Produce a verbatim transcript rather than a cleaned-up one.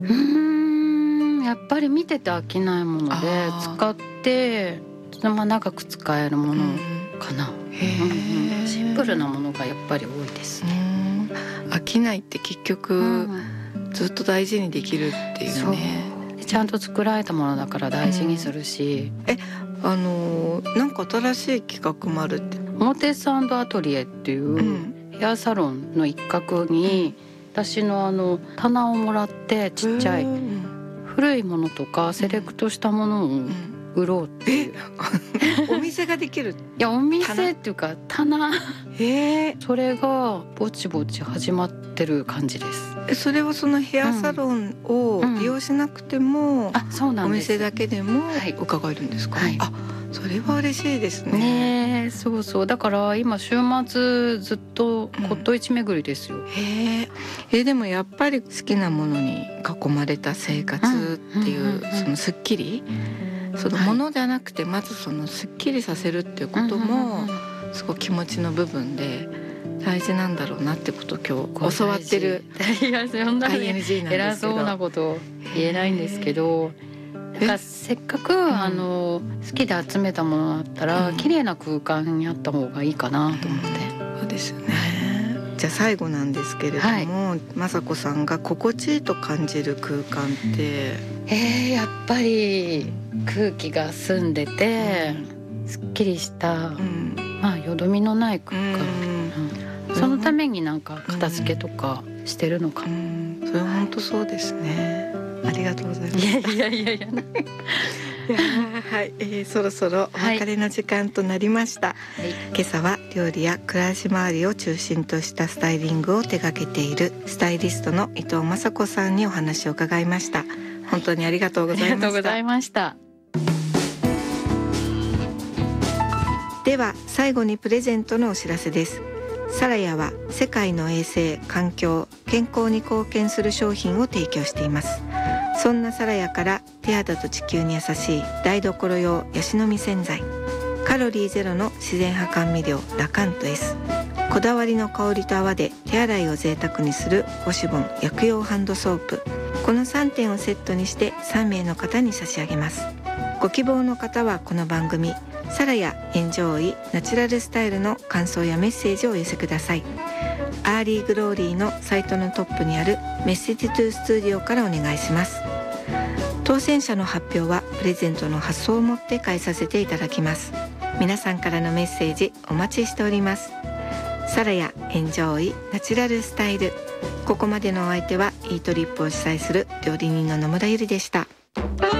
うーんやっぱり見てて飽きないもので使ってまあ長く使えるものかな、うんへシンプルなものがやっぱり多いですね。 飽きないって結局、うん、ずっと大事にできるっていうね。 そうちゃんと作られたものだから大事にするし、 うん、えあのなんか新しい企画もあるって。 表参道アトリエっていうヘアサロンの一角に、うん、私のあの棚をもらってちっちゃい古いものとかセレクトしたものを売ろうっていう、 うん、お店ができる。 いやお店っていうか棚へそれがぼちぼち始まってる感じです。 それはそのヘアサロンを利用しなくても、うんうん、あそうなんですお店だけでも伺えるんですか、はい、あそれは嬉しいですね。 ねそうそうだから今週末ずっと骨董市巡りですよ、うん、 へえでもやっぱり好きなものに囲まれた生活っていうそのスッキリ、そのものじゃなくてまずそのスッキリさせるっていうこともすごい気持ちの部分で大事なんだろうなってことを今日教わってるいやそんなに偉そうなこと言えないんですけど、だからせっかく、うん、あの好きで集めたものだったら、うん、綺麗な空間にあった方がいいかなと思って、 うん、そうですよね。じゃあ最後なんですけれども、はい、雅子さんが心地いいと感じる空間ってえー、やっぱり空気が澄んでて、うん、すっきりした、うん、まあよどみのない空間、うん、そのためになんか片付けとかしてるのかも、うんうん、それは本当そうですね。ありがとうございます。 いやいやいやいやはい、えー、そろそろお別れの時間となりました、はい、今朝は料理や暮らし周りを中心としたスタイリングを手掛けているスタイリストの伊藤雅子さんにお話を伺いました。本当にありがとうございました。 ありがとうございました。 では最後にプレゼントのお知らせです。サラヤは世界の衛生、環境、健康に貢献する商品を提供しています。そんなサラヤから手肌と地球に優しい台所用ヤシの実洗剤、カロリーゼロの自然派甘味料ラカント S、 こだわりの香りと泡で手洗いを贅沢にするウォシュボン薬用ハンドソープ、このさんてんをセットにしてさんめいの方に差し上げます。ご希望の方はこの番組サラヤエンジョイナチュラルスタイルの感想やメッセージをお寄せください。アーリーグローリーのサイトのトップにあるメッセージトゥースタジオからお願いします。当選者の発表はプレゼントの発送をもって返させていただきます。皆さんからのメッセージお待ちしております。サラヤエンジョイナチュラルスタイル、ここまでのお相手はイートリップを主催する料理人の野村ゆりでした。